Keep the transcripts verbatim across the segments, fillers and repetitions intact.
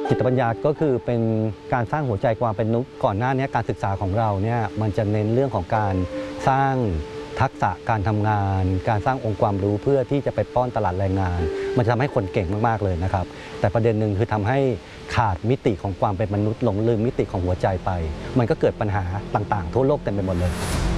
จิตปัญญาก็คือเป็นการสร้างหัวใจความเป็นมนุษย์ก่อนหน้านี้การศึกษาของเราเนี่ยมันจะเน้นเรื่องของการสร้างทักษะการทำงานการสร้างองค์ความรู้เพื่อที่จะไปป้อนตลาดแรงงานมันจะทำให้คนเก่งมากๆเลยนะครับแต่ประเด็นหนึ่งคือทำให้ขาดมิติของความเป็นมนุษย์หลงลืมมิติของหัวใจไปมันก็เกิดปัญหาต่างๆทั่วโลกเต็มไปหมดเลย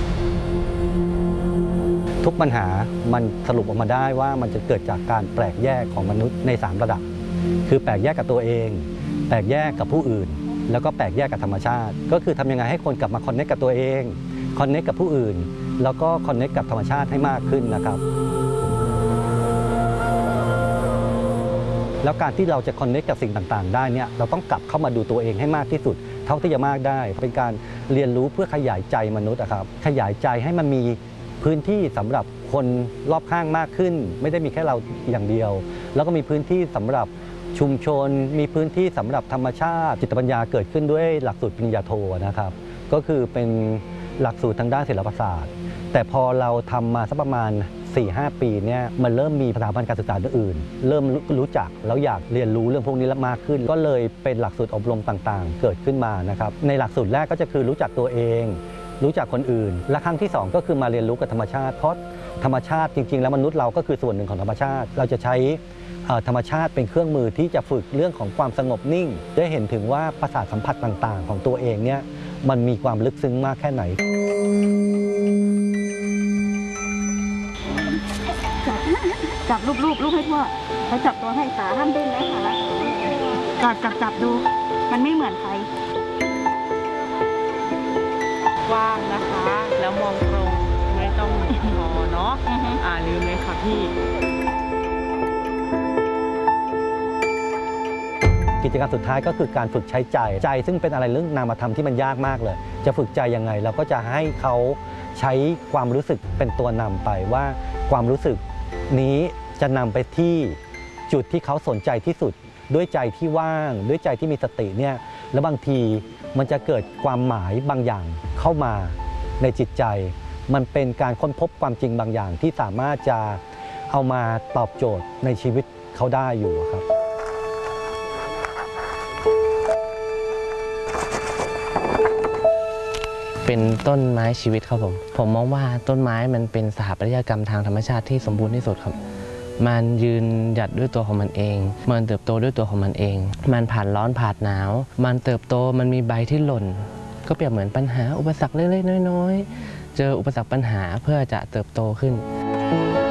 ทุกปัญหามันสรุปออกมาได้ว่ามันจะเกิดจากการแปลกแยกของมนุษย์ในสามระดับคือแปลกแยกกับตัวเองแปลกแยกกับผู้อื่นแล้วก็แปลกแยกกับธรรมชาติก็คือทำยังไงให้คนกลับมาคอนเนคกับตัวเองคอนเนคกับผู้อื่นแล้วก็คอนเนคกับธรรมชาติให้มากขึ้นนะครับแล้วการที่เราจะคอนเนคกับสิ่งต่างๆได้เนี่ยเราต้องกลับเข้ามาดูตัวเองให้มากที่สุดเท่าที่จะมากได้เป็นการเรียนรู้เพื่อขยายใจมนุษย์นะครับขยายใจให้มันมีพื้นที่สำหรับคนรอบข้างมากขึ้นไม่ได้มีแค่เราอย่างเดียวแล้วก็มีพื้นที่สำหรับชุมชนมีพื้นที่สำหรับธรรมชาติจิตปัญญาเกิดขึ้นด้วยหลักสูตรปริญญาโทนะครับก็คือเป็นหลักสูตรทางด้านศิลปศาสตร์แต่พอเราทำมาสักประมาณ สี่ห้า ปีเนี่ยมันเริ่มมีสถาบันการศึกษาอื่นเริ่มรู้จักแล้วอยากเรียนรู้เรื่องพวกนี้มากขึ้นก็เลยเป็นหลักสูตรอบรมต่างๆเกิดขึ้นมานะครับในหลักสูตรแรกก็จะคือรู้จักตัวเองรู้จักคนอื่นและครั้งที่สองก็คือมาเรียนรู้กับธรรมชาติเพราะธรรมชาติจริงๆแล้วมนุษย์เราก็คือส่วนหนึ่งของธรรมชาติเราจะใช้ธรรมชาติเป็นเครื่องมือที่จะฝึกเรื่องของความสงบนิ่งได้เห็นถึงว่าประสาทสัมผัสต่างๆของตัวเองเนี่ยมันมีความลึกซึ้งมากแค่ไหนจับรูปรูปรูปให้พ่อเขาจับตัวให้ขาห้ามดิ้นนะคะจับจับจับดูมันไม่เหมือนใครว่างนะคะแล้วมองตรงไม่ต้องงอเนาะอ่าลืมเลยค่ะพี่กิจกรรมสุดท้ายก็คือการฝึกใช้ใจใจซึ่งเป็นอะไรเรื่องนามธรรมที่มันยากมากเลยจะฝึกใจยังไงเราก็จะให้เขาใช้ความรู้สึกเป็นตัวนำไปว่าความรู้สึกนี้จะนำไปที่จุดที่เขาสนใจที่สุดด้วยใจที่ว่างด้วยใจที่มีสติเนี่ยแล้วบางทีมันจะเกิดความหมายบางอย่างเข้ามาในจิตใจมันเป็นการค้นพบความจริงบางอย่างที่สามารถจะเอามาตอบโจทย์ในชีวิตเขาได้อยู่ครับเป็นต้นไม้ชีวิตครับผมผมมองว่าต้นไม้มันเป็นสถาปัตยกรรมทางธรรมชาติที่สมบูรณ์ที่สุดครับมันยืนหยัดด้วยตัวของมันเองมันเติบโตด้วยตัวของมันเองมันผ่านร้อนผ่านหนาวมันเติบโตมันมีใบที่หล่นก็เปรียบเหมือนปัญหาอุปสรรคเล็กๆน้อยๆเจออุปสรรคปัญหาเพื่อจะเติบโตขึ้น